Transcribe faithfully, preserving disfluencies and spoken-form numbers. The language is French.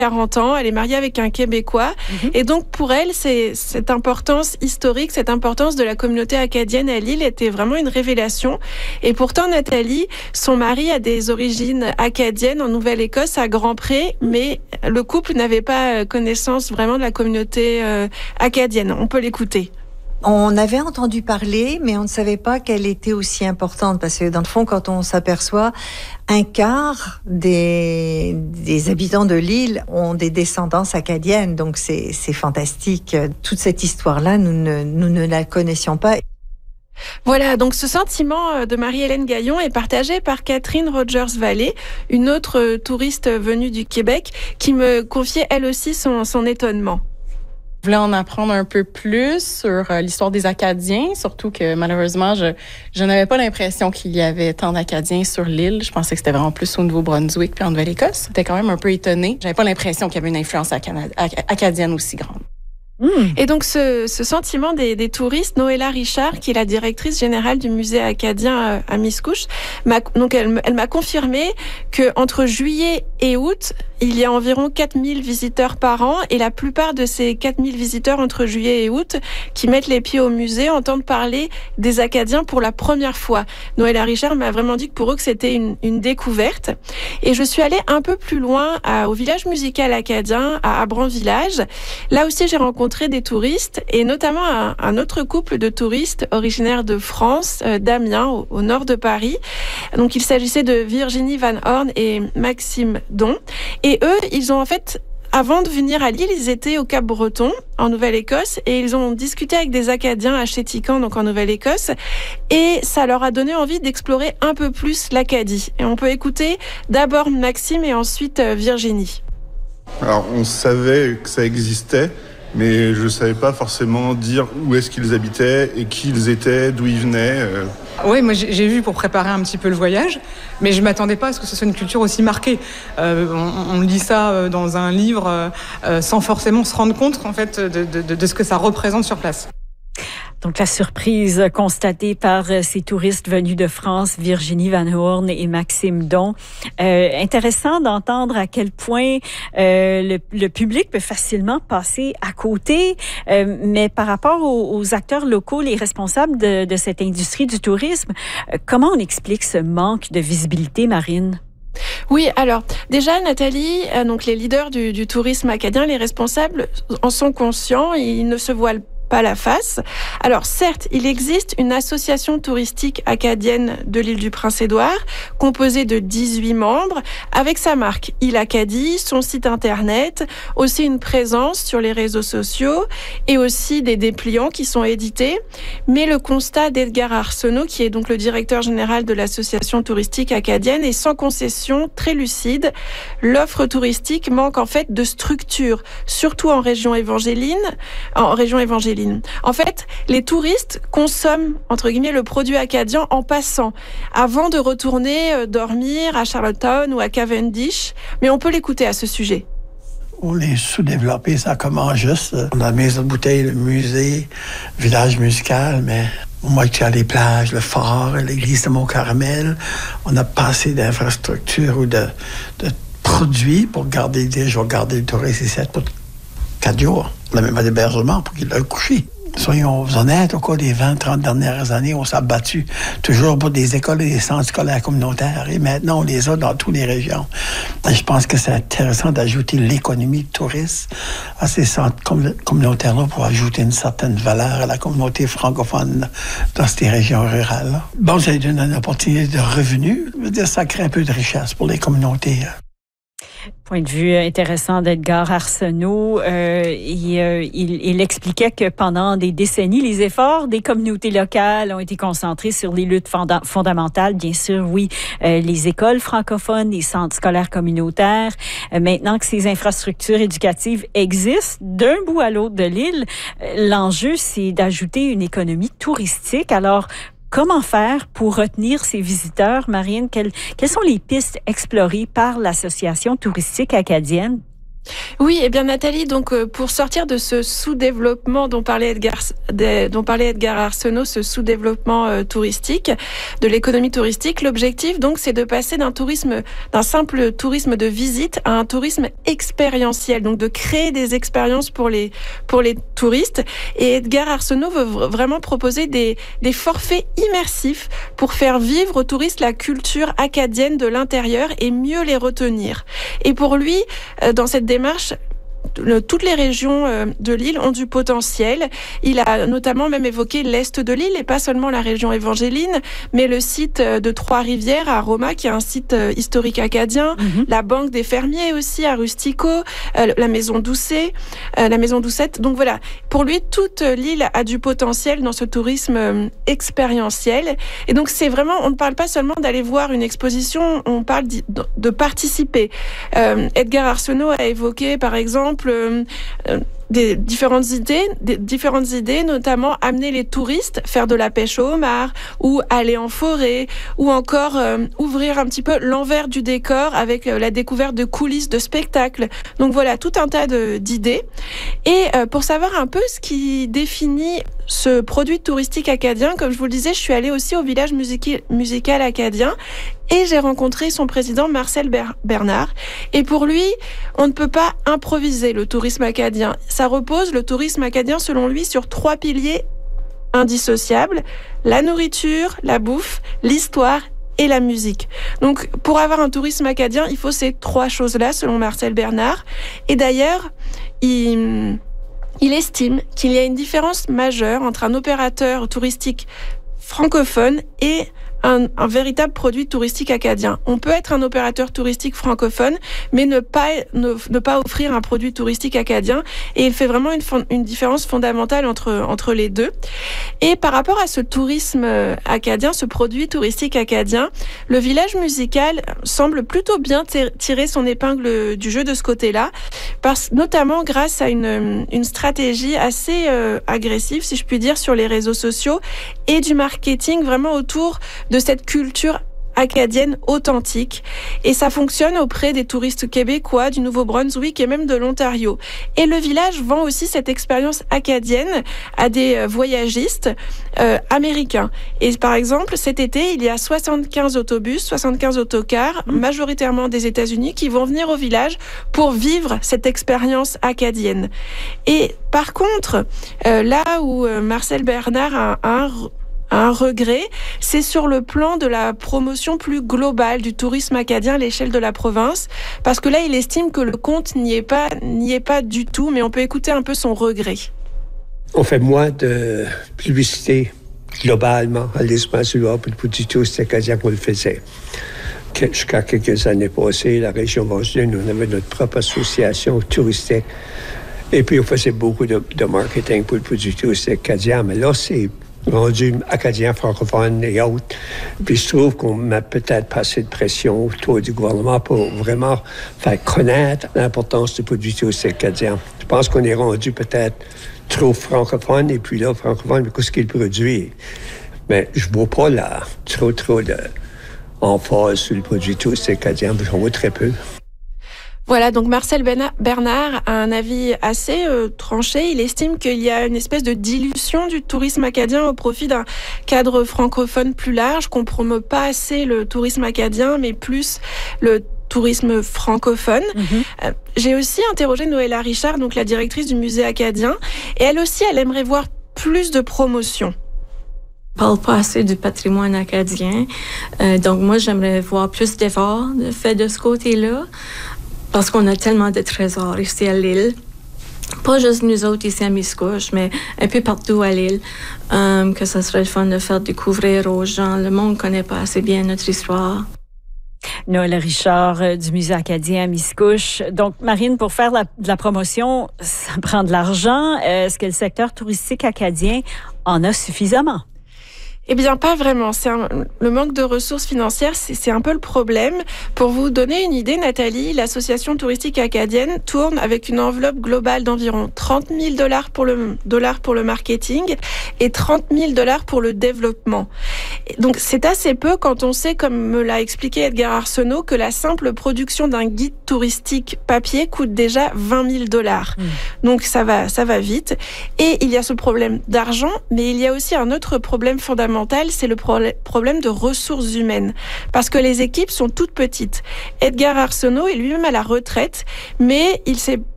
quarante ans, elle est mariée avec un Québécois. Mmh. Et donc, pour elle, c'est, cette importance historique, cette importance de la communauté acadienne à l'île était vraiment une révélation. Et pourtant, Nathalie, son mari a des origines acadiennes en Nouvelle-Écosse, à Grand-Pré, mais le couple n'avait pas connaissance vraiment de la communauté euh, acadienne. On peut l'écouter. On avait entendu parler, mais on ne savait pas qu'elle était aussi importante, parce que dans le fond, quand on s'aperçoit, un quart des, des habitants de l'île ont des descendances acadiennes, donc c'est, c'est fantastique. Toute cette histoire-là, nous ne, nous ne la connaissions pas. Voilà, donc ce sentiment de Marie-Hélène Gaillon est partagé par Catherine Rogers-Vallée, une autre touriste venue du Québec, qui me confiait elle aussi son, son étonnement. Je voulais en apprendre un peu plus sur l'histoire des Acadiens, surtout que malheureusement, je, je n'avais pas l'impression qu'il y avait tant d'Acadiens sur l'île. Je pensais que c'était vraiment plus au Nouveau-Brunswick puis en Nouvelle-Écosse. J'étais quand même un peu étonnée. J'avais pas l'impression qu'il y avait une influence acadienne aussi grande. Mmh. Et donc, ce, ce sentiment des, des touristes, Noëlla Richard, qui est la directrice générale du musée acadien à Miscouche, m'a, donc elle, elle m'a confirmé que entre juillet et août, il y a environ quatre mille visiteurs par an, et la plupart de ces quatre mille visiteurs entre juillet et août qui mettent les pieds au musée entendent parler des Acadiens pour la première fois. Noëlla Richard m'a vraiment dit que pour eux que c'était une, une découverte. Et je suis allée un peu plus loin à, au village musical acadien, à Abran Village. Là aussi, j'ai rencontré des touristes, et notamment un, un autre couple de touristes originaires de France, euh, d'Amiens, au, au nord de Paris. Donc, il s'agissait de Virginie Van Horn et Maxime Don. Et eux, ils ont en fait, avant de venir à l'île, ils étaient au Cap-Breton, en Nouvelle-Écosse, et ils ont discuté avec des Acadiens à Chéticamp, donc en Nouvelle-Écosse, et ça leur a donné envie d'explorer un peu plus l'Acadie. Et on peut écouter d'abord Maxime et ensuite Virginie. Alors, on savait que ça existait, mais je ne savais pas forcément dire où est-ce qu'ils habitaient et qui ils étaient, d'où ils venaient. Euh. Oui, moi j'ai vu pour préparer un petit peu le voyage, mais je ne m'attendais pas à ce que ce soit une culture aussi marquée. Euh, on, on lit ça dans un livre euh, sans forcément se rendre compte en fait, de, de, de ce que ça représente sur place. Donc, la surprise constatée par ces touristes venus de France, Virginie Van Horn et Maxime Don. Euh, intéressant d'entendre à quel point euh, le, le public peut facilement passer à côté, euh, mais par rapport aux, aux acteurs locaux, les responsables de, de cette industrie du tourisme, euh, comment on explique ce manque de visibilité, Marine? Oui, alors déjà Nathalie, euh, donc les leaders du, du tourisme acadien, les responsables en sont conscients, ils ne se voilent pas la face. Alors certes, il existe une association touristique acadienne de l'île du Prince-Édouard, composée de dix-huit membres, avec sa marque Île Acadie, son site internet, aussi une présence sur les réseaux sociaux et aussi des dépliants qui sont édités. Mais le constat d'Edgar Arsenault, qui est donc le directeur général de l'association touristique acadienne, est sans concession, très lucide. L'offre touristique manque en fait de structure, surtout en région évangéline, en région évangéline. En fait, les touristes consomment, entre guillemets, le produit acadien en passant, avant de retourner euh, dormir à Charlottetown ou à Cavendish. Mais on peut l'écouter à ce sujet. On est sous-développé, ça commence juste. On a la maison de bouteille, le musée, le village musical, mais moi qui as les plages, le phare, l'église de Mont-Carmel, on a pas assez d'infrastructures ou de, de produits pour garder, je vais garder le touriste ici pour quatre jours. On n'a même pas d'hébergement pour qu'il aille coucher. Soyons honnêtes, au cours des vingt trente dernières années, on s'est battu toujours pour des écoles et des centres scolaires communautaires. Et maintenant, on les a dans toutes les régions. Et je pense que c'est intéressant d'ajouter l'économie de tourisme à ces centres communautaires-là pour ajouter une certaine valeur à la communauté francophone dans ces régions rurales. Bon, ça donne une opportunité de revenus. Je veux dire, ça crée un peu de richesse pour les communautés. Point de vue intéressant d'Edgar Arsenault. Euh, il, euh, il, il expliquait que pendant des décennies, les efforts des communautés locales ont été concentrés sur les luttes fonda- fondamentales. Bien sûr, oui, euh, les écoles francophones, les centres scolaires communautaires. Euh, maintenant que ces infrastructures éducatives existent d'un bout à l'autre de l'île, euh, l'enjeu, c'est d'ajouter une économie touristique. Alors, comment faire pour retenir ces visiteurs, Marine? Quelles, quelles sont les pistes explorées par l'Association touristique acadienne? Oui, et eh bien Nathalie, donc euh, pour sortir de ce sous-développement dont parlait Edgar, de, dont parlait Edgar Arsenault, ce sous-développement euh, touristique, de l'économie touristique, l'objectif donc c'est de passer d'un tourisme, d'un simple tourisme de visite à un tourisme expérientiel, donc de créer des expériences pour les pour les touristes. Et Edgar Arsenault veut vraiment proposer des des forfaits immersifs pour faire vivre aux touristes la culture acadienne de l'intérieur et mieux les retenir. Et pour lui, euh, dans cette démarche, Le, toutes les régions euh, de l'île ont du potentiel. Il a notamment même évoqué l'est de l'île et pas seulement la région évangéline, mais le site de Trois-Rivières à Roma, qui est un site euh, historique acadien, mm-hmm. la Banque des Fermiers aussi à Rustico, euh, la Maison Doucet, euh, la Maison Doucette. Donc voilà, pour lui, toute l'île a du potentiel dans ce tourisme euh, expérientiel. Et donc c'est vraiment, on ne parle pas seulement d'aller voir une exposition, on parle de, de participer. Euh, Edgar Arsenault a évoqué par exemple Euh, des différentes idées, des différentes idées, notamment amener les touristes, faire de la pêche au homard, ou aller en forêt, ou encore euh, ouvrir un petit peu l'envers du décor avec euh, la découverte de coulisses de spectacles. Donc voilà, tout un tas de, d'idées. Et euh, pour savoir un peu ce qui définit ce produit touristique acadien, comme je vous le disais, je suis allée aussi au village musical, musical acadien et j'ai rencontré son président Marcel Bernard. Et pour lui, on ne peut pas improviser le tourisme acadien. Ça repose, le tourisme acadien, selon lui, sur trois piliers indissociables: la nourriture, la bouffe, l'histoire et la musique. Donc, pour avoir un tourisme acadien, il faut ces trois choses-là, selon Marcel Bernard. Et d'ailleurs, il, il estime qu'il y a une différence majeure entre un opérateur touristique francophone et Un, un véritable produit touristique acadien. On peut être un opérateur touristique francophone, mais ne pas, ne, ne pas offrir un produit touristique acadien. Et il fait vraiment une, une différence fondamentale entre, entre les deux. Et par rapport à ce tourisme acadien, ce produit touristique acadien, le village musical semble plutôt bien tirer son épingle du jeu de ce côté-là, parce, notamment grâce à une, une stratégie assez euh, agressive, si je puis dire, sur les réseaux sociaux et du marketing vraiment autour de cette culture acadienne authentique. Et ça fonctionne auprès des touristes québécois, du Nouveau-Brunswick et même de l'Ontario. Et le village vend aussi cette expérience acadienne à des voyagistes euh, américains. Et par exemple, cet été, il y a soixante-quinze autobus, soixante-quinze autocars, mmh. majoritairement des États-Unis, qui vont venir au village pour vivre cette expérience acadienne. Et par contre, euh, là où euh, Marcel Bernard a un Un regret, c'est sur le plan de la promotion plus globale du tourisme acadien à l'échelle de la province, parce que là, il estime que le compte n'y est pas, n'y est pas du tout, mais on peut écouter un peu son regret. On fait moins de publicité globalement à l'île Masula pour du tourisme acadien qu'on le faisait. Jusqu'à quelques années passées, la région Vaudreuil, on avait notre propre association touristique, et puis on faisait beaucoup de, de marketing pour le produit touristique acadien, mais là, c'est rendu acadien, francophone et autres. Puis je trouve qu'on met peut-être pas assez de pression autour du gouvernement pour vraiment faire connaître l'importance du produit touristique acadien. Je pense qu'on est rendu peut-être trop francophone, et puis là, francophone, mais qu'est-ce qu'il produit? Mais je vois pas là trop, trop d'emphase sur le produit touristique acadien, j'en vois très peu. Voilà, donc Marcel Bernard a un avis assez euh, tranché. Il estime qu'il y a une espèce de dilution du tourisme acadien au profit d'un cadre francophone plus large, qu'on promeut pas assez le tourisme acadien, mais plus le tourisme francophone. Mm-hmm. Euh, j'ai aussi interrogé Noëlla Richard, donc la directrice du musée acadien, et elle aussi, elle aimerait voir plus de promotion. On parle pas assez du patrimoine acadien, euh, donc moi j'aimerais voir plus d'efforts faits de ce côté-là. Parce qu'on a tellement de trésors ici à l'île. Pas juste nous autres ici à Miscouche, mais un peu partout à l'île. Um, que ça serait le fun de faire découvrir aux gens. Le monde ne connaît pas assez bien notre histoire. Noëlla Richard euh, du Musée acadien à Miscouche. Donc, Marine, pour faire la, de la promotion, ça prend de l'argent. Est-ce que le secteur touristique acadien en a suffisamment? Eh bien, pas vraiment. C'est un, le manque de ressources financières, c'est, c'est un peu le problème. Pour vous donner une idée, Nathalie, l'association touristique acadienne tourne avec une enveloppe globale d'environ trente mille dollars pour le, dollars pour le marketing et trente mille dollars pour le développement. Donc, c'est assez peu quand on sait, comme me l'a expliqué Edgar Arsenault, que la simple production d'un guide touristique papier coûte déjà vingt mille dollars. Mmh. Donc, ça va, ça va vite. Et il y a ce problème d'argent, mais il y a aussi un autre problème fondamental, c'est le pro- problème de ressources humaines. Parce que les équipes sont toutes petites. Edgar Arsenault est lui-même à la retraite, mais il s'est